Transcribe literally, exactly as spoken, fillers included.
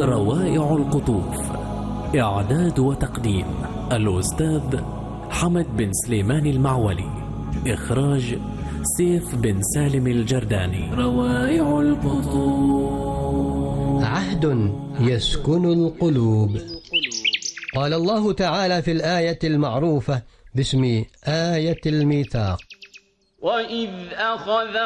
روائع القطوف. إعداد وتقديم الأستاذ حمد بن سليمان المعولي. إخراج سيف بن سالم الجرداني. روائع القطوف. عهد يسكن القلوب. قال الله تعالى في الآية المعروفة باسم آية الميثاق: وإذ أخذ